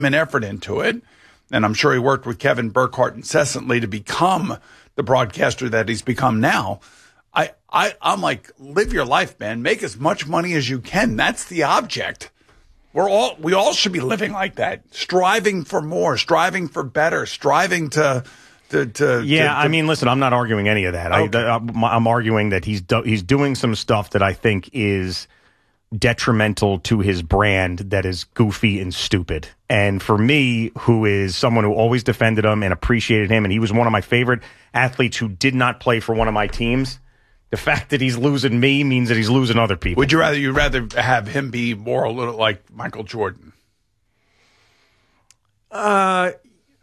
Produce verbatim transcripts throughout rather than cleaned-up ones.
and effort into it. And I'm sure he worked with Kevin Burkhardt incessantly to become the broadcaster that he's become now. I, I, I'm like, live your life, man. Make as much money as you can. That's the object. We're all, we all should be living like that, striving for more, striving for better, striving to, to, to yeah. To, to, I mean, listen, I'm not arguing any of that. Okay. I, I'm arguing that he's do, he's doing some stuff that I think is detrimental to his brand, that is goofy and stupid. And for me, who is someone who always defended him and appreciated him, and he was one of my favorite athletes who did not play for one of my teams, the fact that he's losing me means that he's losing other people. Would you rather you rather have him be more a little like Michael Jordan? Uh,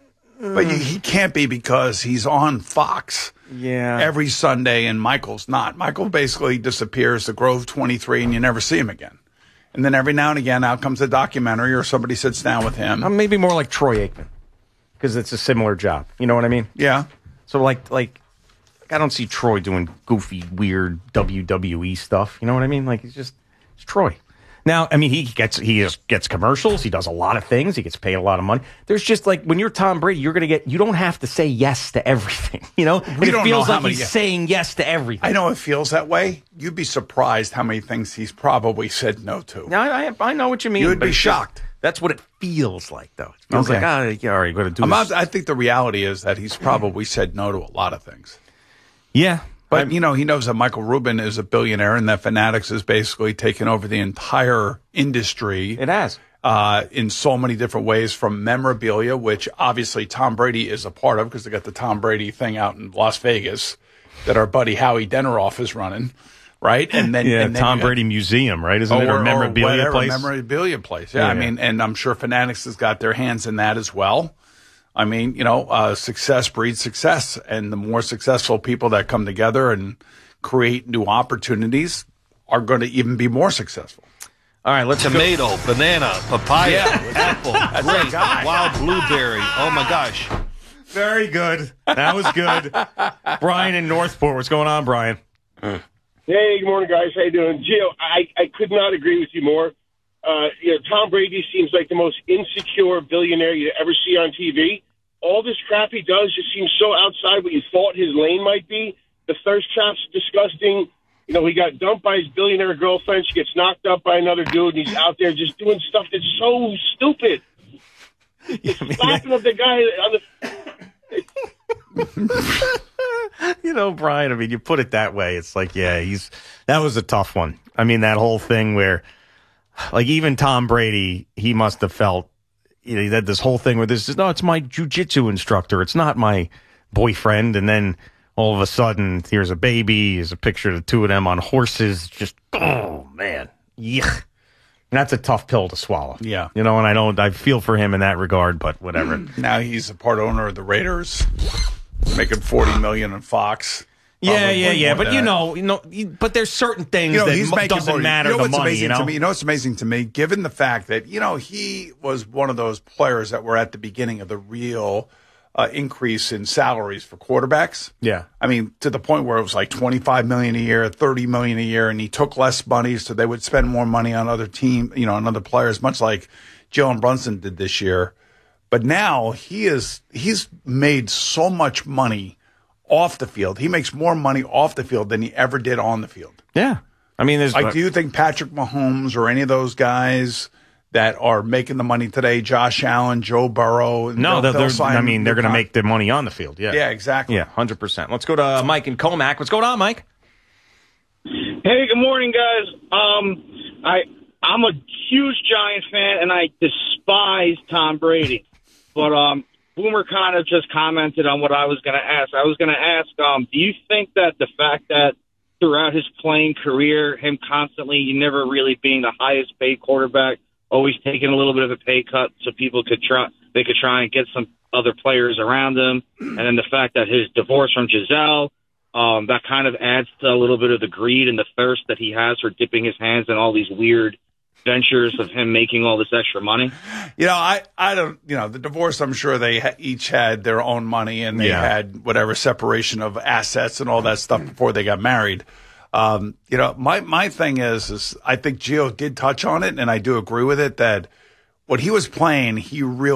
but uh, he can't be, because he's on Fox. Yeah. Every Sunday, and Michael's not. Michael basically disappears to Grove twenty-three, and you never see him again. And then every now and again, out comes a documentary, or somebody sits down with him. Uh, maybe more like Troy Aikman, because it's a similar job. You know what I mean? Yeah. So like, like, I don't see Troy doing goofy, weird W W E stuff. You know what I mean? Like, he's just, it's Troy. Now, I mean, he gets he just gets commercials. He does a lot of things. He gets paid a lot of money. There's just like, when you're Tom Brady, you're going to get, you don't have to say yes to everything. You know, we it don't feels know like many, he's saying yes to everything. I know it feels that way. You'd be surprised how many things he's probably said no to. No, I, I know what you mean. You would be shocked. Just, that's what it feels like, though. It feels okay. like, ah, oh, yeah, all right, going to do I'm this. not, I think the reality is that he's probably said no to a lot of things. Yeah. But, I'm, you know, he knows that Michael Rubin is a billionaire, and that Fanatics has basically taken over the entire industry. It has. Uh, in so many different ways, from memorabilia, which obviously Tom Brady is a part of, because they got the Tom Brady thing out in Las Vegas that our buddy Howie Deneroff is running, right? And then yeah, and then Tom Brady Museum, right? Isn't or, it a memorabilia or whatever, place? Memorabilia place. Yeah, yeah, I mean, and I'm sure Fanatics has got their hands in that as well. I mean, you know, uh, success breeds success, and the more successful people that come together and create new opportunities are going to even be more successful. All right, let's tomato, go. banana, papaya, yeah. apple, grape, wild blueberry. Oh my gosh! Very good. That was good. Brian in Northport, what's going on, Brian? Hey, good morning, guys. How you doing, Gio? I I could not agree with you more. Uh, you know, Tom Brady seems like the most insecure billionaire you ever see on T V. All this crap he does just seems so outside what you thought his lane might be. The thirst trap's disgusting. You know, he got dumped by his billionaire girlfriend. She gets knocked up by another dude, and he's out there just doing stuff that's so stupid. Yeah, I mean, slapping up the guy on the... You know, Brian, I mean, you put it that way. It's like, yeah, he's that was a tough one. I mean, that whole thing where, like, even Tom Brady, he must have felt, you know, he had this whole thing where this is, no, it's my jiu-jitsu instructor. It's not my boyfriend. And then all of a sudden, here's a baby. Here's a picture of the two of them on horses. Just, oh, man. Yuck. That's a tough pill to swallow. Yeah. You know, and I don't, I feel for him in that regard, but whatever. Now he's a part owner of the Raiders, making forty million dollars in Fox. Yeah, yeah, yeah. But, you know, you know, but there's certain things you know, that he's m- doesn't more, matter, you know the money, you know? To me, you know what's amazing to me? Given the fact that, you know, he was one of those players that were at the beginning of the real uh, increase in salaries for quarterbacks. Yeah. I mean, to the point where it was like twenty-five million dollars a year, thirty million dollars a year, and he took less money, so they would spend more money on other team, you know, on other players, much like Jalen Brunson did this year. But now he is he's made so much money off the field. He makes more money off the field than he ever did on the field. Yeah. I mean, there's like, do you think Patrick Mahomes or any of those guys that are making the money today, Josh Allen, Joe Burrow? No, they'll, they'll I mean, they're going to make their money on the field. Yeah. Yeah, exactly. Yeah, one hundred percent. Let's go to Mike in Comac. What's going on, Mike? Hey, good morning, guys. Um, I, I'm a huge Giants fan, and I despise Tom Brady. But, um, Boomer kind of just commented on what I was going to ask. I was going to ask, um, do you think that the fact that throughout his playing career, him constantly never really being the highest paid quarterback, always taking a little bit of a pay cut so people could try, they could try and get some other players around him, and then the fact that his divorce from Giselle, um, that kind of adds to a little bit of the greed and the thirst that he has for dipping his hands in all these weird ventures of him making all this extra money? You know, I, I don't, you know, the divorce, I'm sure they ha- each had their own money and they yeah. had whatever separation of assets and all that stuff before they got married. Um, you know, my, my thing is, is I think Gio did touch on it, and I do agree with it, that what he was playing, he really